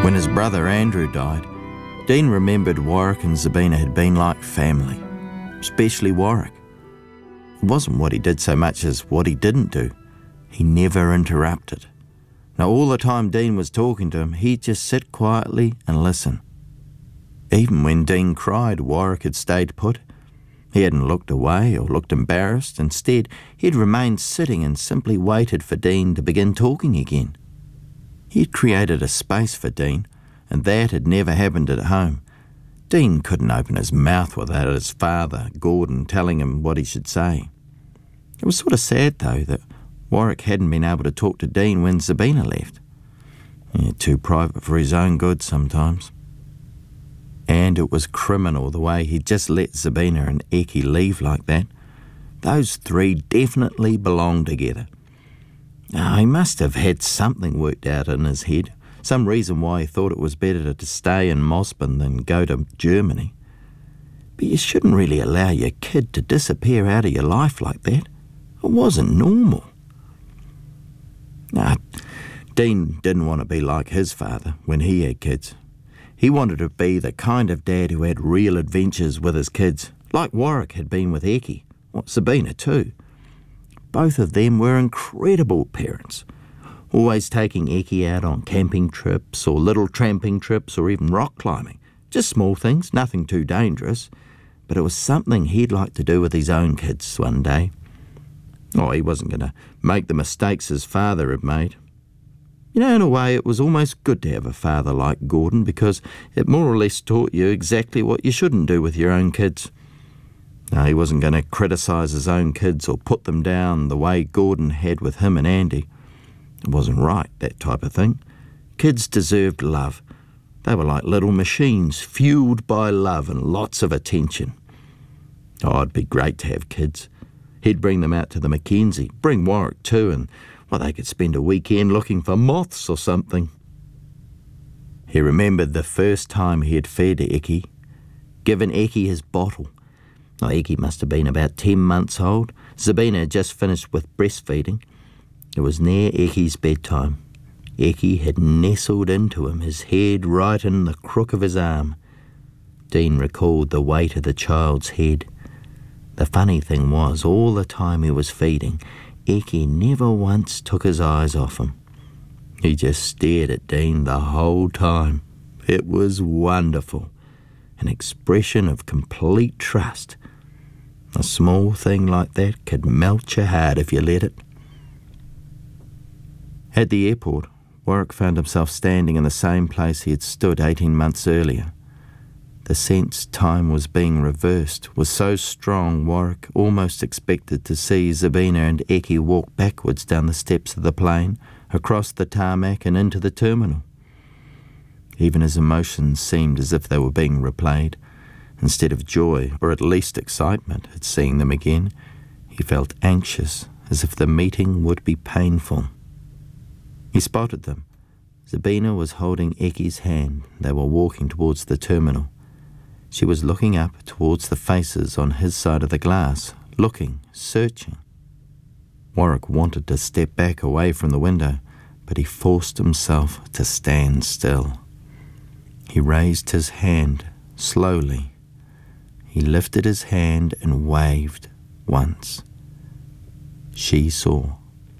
When his brother Andrew died, Dean remembered Warwick and Zabina had been like family, especially Warwick. It wasn't what he did so much as what he didn't do. He never interrupted. Now all the time Dean was talking to him, he'd just sit quietly and listen. Even when Dean cried, Warwick had stayed put. He hadn't looked away or looked embarrassed. Instead, he'd remained sitting and simply waited for Dean to begin talking again. He'd created a space for Dean, and that had never happened at home. Dean couldn't open his mouth without his father, Gordon, telling him what he should say. It was sort of sad, though, that Warwick hadn't been able to talk to Dean when Zabina left. Too private for his own good sometimes. And it was criminal the way he'd just let Zabina and Eki leave like that. Those three definitely belonged together. He must have had something worked out in his head, some reason why he thought it was better to stay in Mospin than go to Germany. But you shouldn't really allow your kid to disappear out of your life like that. It wasn't normal. Dean didn't want to be like his father when he had kids. He wanted to be the kind of dad who had real adventures with his kids, like Warwick had been with Eki, or Zabina too. Both of them were incredible parents, always taking Eki out on camping trips or little tramping trips or even rock climbing. Just small things, nothing too dangerous, but it was something he'd like to do with his own kids one day. He wasn't going to make the mistakes his father had made. In a way, it was almost good to have a father like Gordon because it more or less taught you exactly what you shouldn't do with your own kids. He wasn't going to criticise his own kids or put them down the way Gordon had with him and Andy. It wasn't right, that type of thing. Kids deserved love. They were like little machines, fueled by love and lots of attention. It'd be great to have kids. He'd bring them out to the Mackenzie, bring Warwick too, and they could spend a weekend looking for moths or something. He remembered the first time he had fed Eki, given Eki his bottle. Eki must have been about 10 months old. Zabina had just finished with breastfeeding. It was near Eki's bedtime. Eki had nestled into him, his head right in the crook of his arm. Dean recalled the weight of the child's head. The funny thing was, all the time he was feeding, Eki never once took his eyes off him. He just stared at Dean the whole time. It was wonderful. An expression of complete trust. A small thing like that could melt your heart if you let it. At the airport, Warwick found himself standing in the same place he had stood 18 months earlier. The sense time was being reversed was so strong Warwick almost expected to see Zabina and Eki walk backwards down the steps of the plane, across the tarmac and into the terminal. Even his emotions seemed as if they were being replayed. Instead of joy, or at least excitement, at seeing them again, he felt anxious, as if the meeting would be painful. He spotted them. Zabina was holding Eki's hand. They were walking towards the terminal. She was looking up towards the faces on his side of the glass, looking, searching. Warwick wanted to step back away from the window, but he forced himself to stand still. He raised his hand slowly. He lifted his hand and waved once. She saw.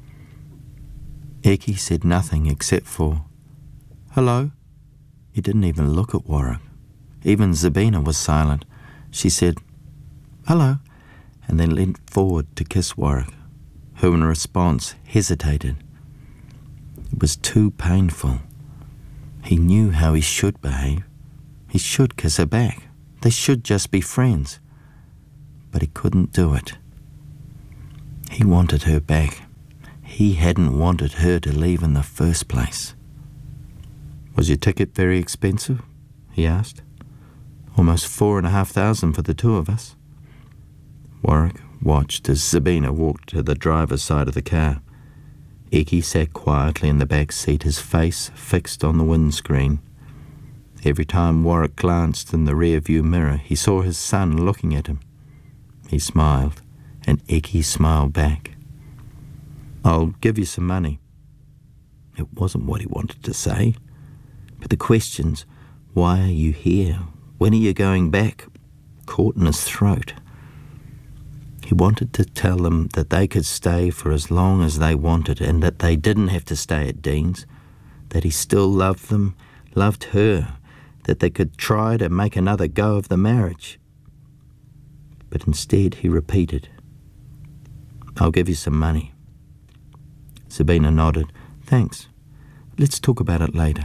Eki said nothing except for, "Hello." He didn't even look at Warwick. Even Zabina was silent. She said, "Hello," and then leant forward to kiss Warwick, who in response hesitated. It was too painful. He knew how he should behave. He should kiss her back. They should just be friends. But he couldn't do it. He wanted her back. He hadn't wanted her to leave in the first place. "Was your ticket very expensive?" he asked. "Almost 4,500 for the two of us." Warwick watched as Zabina walked to the driver's side of the car. Eki sat quietly in the back seat, his face fixed on the windscreen. Every time Warwick glanced in the rear-view mirror, he saw his son looking at him. He smiled, and Eki smiled back. "I'll give you some money." It wasn't what he wanted to say, But the questions, why are you here? When are you going back? Caught in his throat. He wanted to tell them that they could stay for as long as they wanted and that they didn't have to stay at Dean's, that he still loved them, loved her, that they could try to make another go of the marriage. But instead he repeated, I'll give you some money. Sabina nodded. Thanks. Let's talk about it later.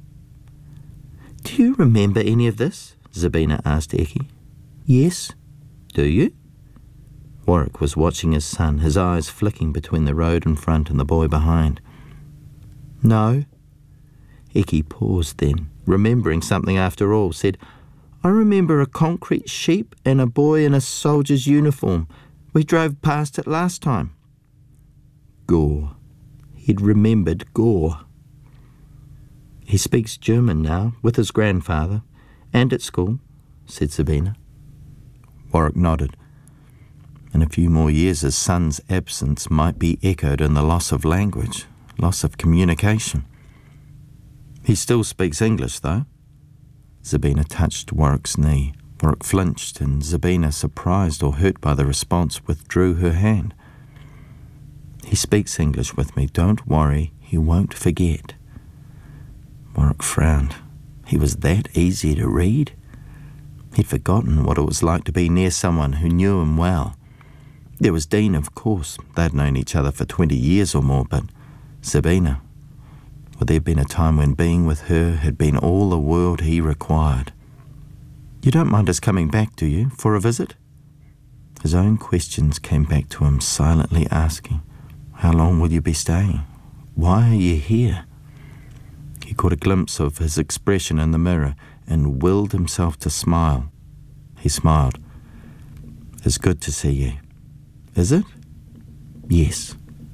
Do you remember any of this? Sabina asked Eki. Yes. Do you? Warwick was watching his son, his eyes flicking between the road in front and the boy behind. No. Eki paused then, remembering something after all, said, I remember a concrete sheep and a boy in a soldier's uniform. We drove past it last time. Gore. He'd remembered Gore. He speaks German now, with his grandfather, and at school, said Sabina. Warwick nodded. In a few more years his son's absence might be echoed in the loss of language, loss of communication. He still speaks English, though. Sabina touched Warwick's knee. Warwick flinched, and Sabina, surprised or hurt by the response, withdrew her hand. He speaks English with me. Don't worry, he won't forget. Warwick frowned. He was that easy to read? He'd forgotten what it was like to be near someone who knew him well. There was Dean, of course. They'd known each other for 20 years or more, but Sabina, well, there'd been a time when being with her had been all the world he required. You don't mind us coming back, do you, for a visit? His own questions came back to him, silently asking, how long will you be staying? Why are you here? He caught a glimpse of his expression in the mirror and willed himself to smile. He smiled. It's good to see you. Is it? Yes.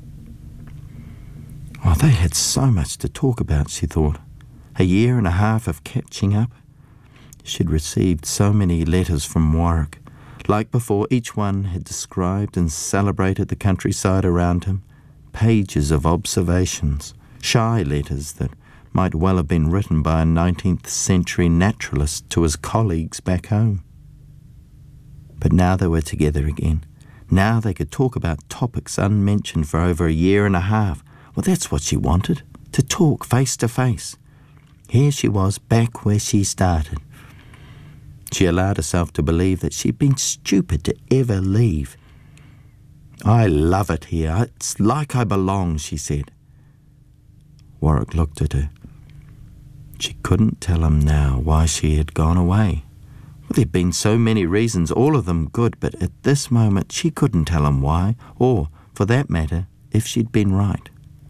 Oh, they had so much to talk about, she thought. A year and a half of catching up. She'd received so many letters from Warwick. Like before, each one had described and celebrated the countryside around him. Pages of observations, shy letters that might well have been written by a 19th century naturalist to his colleagues back home. But now they were together again. Now they could talk about topics unmentioned for over a year and a half. Well, that's what she wanted, to talk face to face. Here she was, back where she started. She allowed herself to believe that she'd been stupid to ever leave. I love it here. It's like I belong, she said. Warwick looked at her. She couldn't tell him now why she had gone away. Well, there'd been so many reasons, all of them good, but at this moment she couldn't tell him why, or, for that matter, if she'd been right.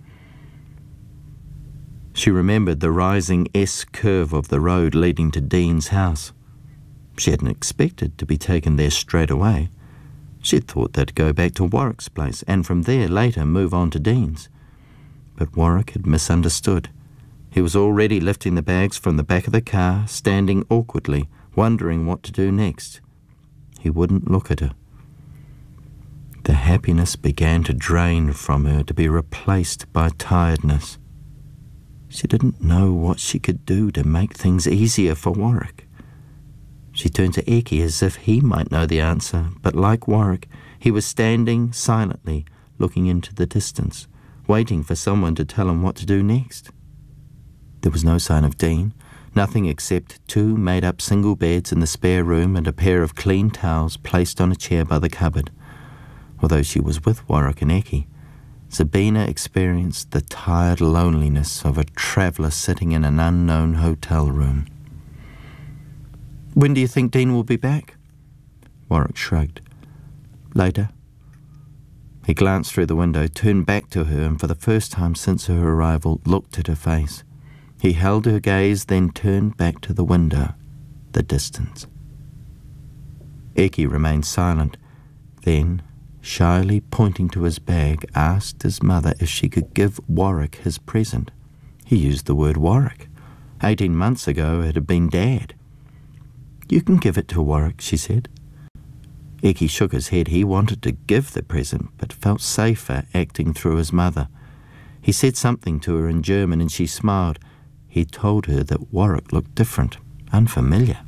She remembered the rising S-curve of the road leading to Dean's house. She hadn't expected to be taken there straight away. She'd thought they'd go back to Warwick's place, and from there later move on to Dean's. But Warwick had misunderstood. He was already lifting the bags from the back of the car, standing awkwardly, wondering what to do next. He wouldn't look at her. The happiness began to drain from her, to be replaced by tiredness. She didn't know what she could do to make things easier for Warwick. She turned to Eki as if he might know the answer, but like Warwick, he was standing silently, looking into the distance, waiting for someone to tell him what to do next. There was no sign of Dean, nothing except 2 made-up single beds in the spare room and a pair of clean towels placed on a chair by the cupboard. Although she was with Warwick and Eki, Sabina experienced the tired loneliness of a traveller sitting in an unknown hotel room. When do you think Dean will be back? Warwick shrugged. Later. He glanced through the window, turned back to her, and for the first time since her arrival, looked at her face. He held her gaze, then turned back to the window, the distance. Eki remained silent, then, shyly pointing to his bag, asked his mother if she could give Warwick his present. He used the word Warwick. 18 months ago it had been Dad. You can give it to Warwick, she said. Eki shook his head. He wanted to give the present, but felt safer acting through his mother. He said something to her in German and she smiled. he told her that Warwick looked different, unfamiliar.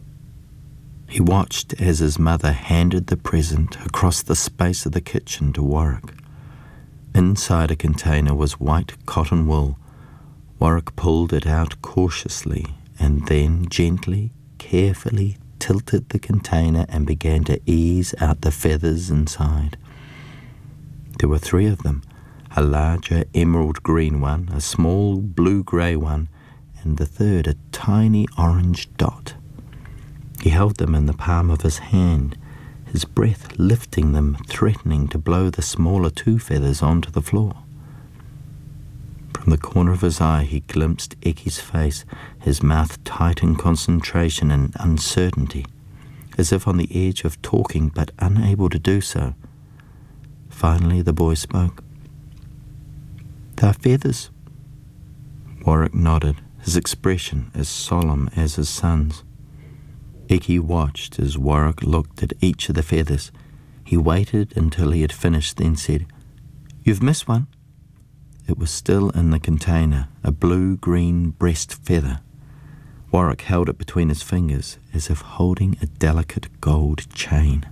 He watched as his mother handed the present across the space of the kitchen to Warwick. Inside a container was white cotton wool. Warwick pulled it out cautiously and then gently, carefully tilted the container and began to ease out the feathers inside. There were 3 of them, a larger emerald green one, a small blue-grey one, and the third a tiny orange dot. He held them in the palm of his hand, his breath lifting them, threatening to blow the smaller 2 feathers onto the floor. From the corner of his eye he glimpsed Ecky's face, his mouth tight in concentration and uncertainty, as if on the edge of talking but unable to do so. Finally the boy spoke. "They're feathers." Warwick nodded, his expression as solemn as his son's. Ecky watched as Warwick looked at each of the feathers. He waited until he had finished, then said, "You've missed one." It was still in the container, a blue-green breast feather. Warwick held it between his fingers, as if holding a delicate gold chain.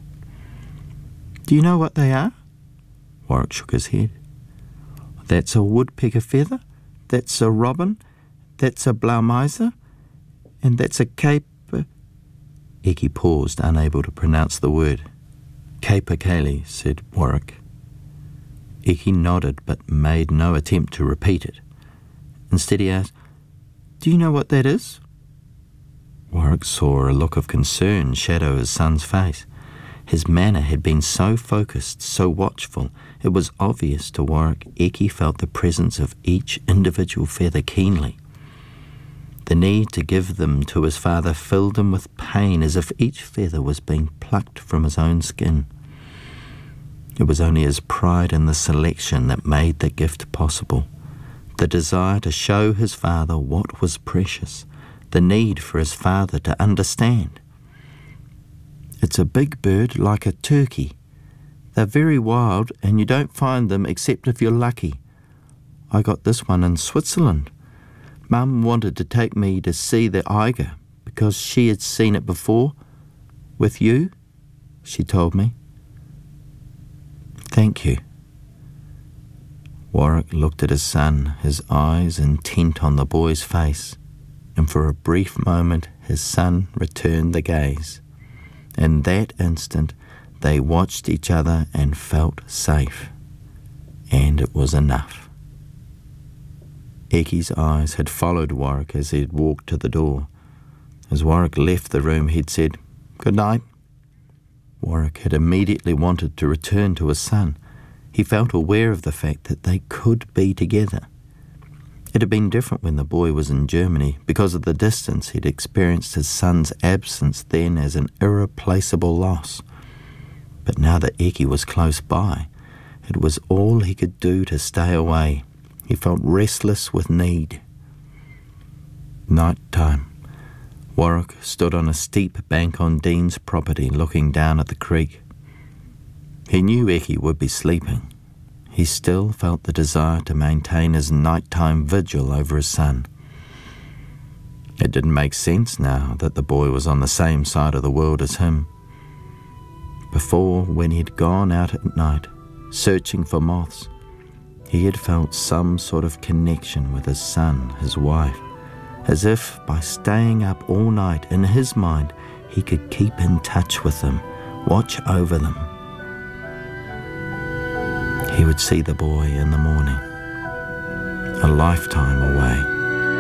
"Do you know what they are?" Warwick shook his head. "That's a woodpecker feather, that's a robin, that's a blaumeise, and that's a cape..." Ecky paused, unable to pronounce the word. "Capercaillie," said Warwick. Ecky nodded but made no attempt to repeat it. Instead he asked, "Do you know what that is?" Warwick saw a look of concern shadow his son's face. His manner had been so focused, so watchful, it was obvious to Warwick Ecky felt the presence of each individual feather keenly. The need to give them to his father filled him with pain, as if each feather was being plucked from his own skin. It was only his pride in the selection that made the gift possible, the desire to show his father what was precious, the need for his father to understand. "It's a big bird like a turkey. They're very wild and you don't find them except if you're lucky. I got this one in Switzerland. Mum wanted to take me to see the eiger because she had seen it before. With you, she told me." "Thank you." Warwick looked at his son, his eyes intent on the boy's face, and for a brief moment his son returned the gaze. In that instant they watched each other and felt safe, and it was enough. Ecky's eyes had followed Warwick as he had walked to the door. As Warwick left the room, he'd said, "Good night." Warwick had immediately wanted to return to his son. He felt aware of the fact that they could be together. It had been different when the boy was in Germany. Because of the distance, he'd experienced his son's absence then as an irreplaceable loss. But now that Ecky was close by, it was all he could do to stay away. He felt restless with need. Night time. Warwick stood on a steep bank on Dean's property looking down at the creek. He knew Ecky would be sleeping. He still felt the desire to maintain his nighttime vigil over his son. It didn't make sense now that the boy was on the same side of the world as him. Before, when he'd gone out at night, searching for moths, he had felt some sort of connection with his son, his wife, as if by staying up all night in his mind he could keep in touch with them, watch over them. He would see the boy in the morning, a lifetime away.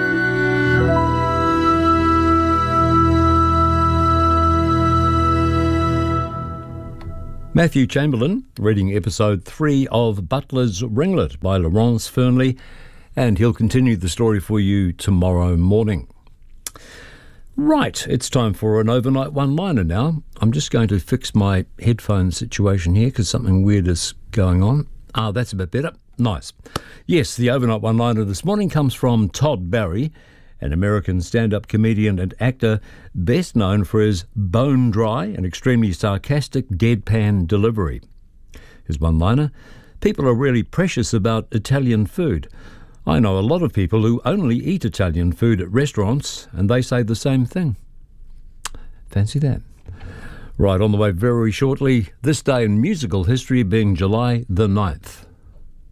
Matthew Chamberlain reading episode 3 of Butler's Ringlet by Laurence Fernley, and he'll continue the story for you tomorrow morning. Right, it's time for an overnight one-liner now. I'm just going to fix my headphone situation here because something weird is going on. That's a bit better. Nice. Yes, the overnight one-liner this morning comes from Todd Barry, an American stand-up comedian and actor best known for his bone-dry and extremely sarcastic deadpan delivery. His one-liner: "People are really precious about Italian food. I know a lot of people who only eat Italian food at restaurants, and they say the same thing. Fancy that. Right, on the way very shortly, this day in musical history being July the 9th.